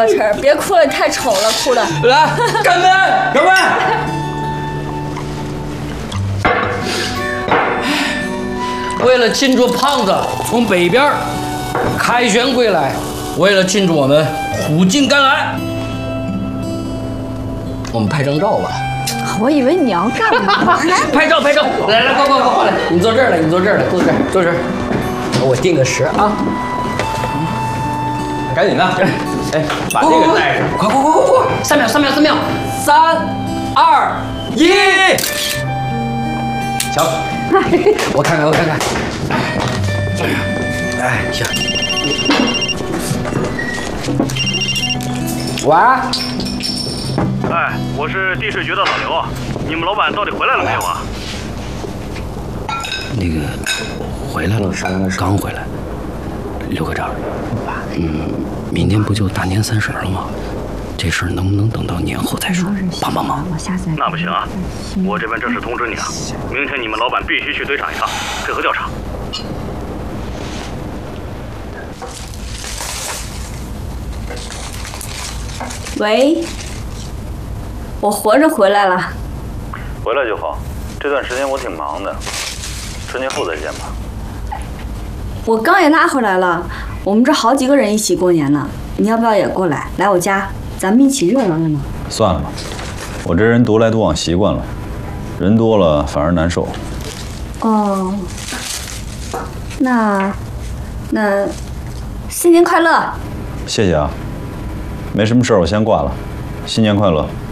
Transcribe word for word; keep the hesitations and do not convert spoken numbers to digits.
小陈，别哭了，太丑了，哭的。 来，干杯！干杯！为了庆祝胖子从北边凯旋归来，为了庆祝我们苦尽甘来，我们拍张照吧。 我以为你要干嘛？ 拍照，拍照！来来，快快快过来！你坐这儿来，你坐这儿来，坐这儿，坐这儿。我定个时啊。 赶紧的，哎，把这个带上， 快快快快快！三秒，三秒，三秒，三、二、一， 瞧， 我看看，我看看。哎，行。喂。 哎，我是地税局的老刘啊，你们老板到底回来了没有啊？ 那个回来了，刚回来。刘科长，嗯，明天不就大年三十了吗？这事儿能不能等到年后再说？帮帮忙。 那不行啊，我这边正式通知你啊，明天你们老板必须去堆场一趟，配合调查。 喂，我活着回来了。 回来就好，这段时间我挺忙的，春节后再见吧。 我刚也拉回来了，我们这好几个人一起过年呢，你要不要也过来？来我家，咱们一起热闹热闹。 算了吧，我这人独来独往习惯了，人多了反而难受。 哦，那那新年快乐！ 谢谢啊，没什么事儿，我先挂了，新年快乐。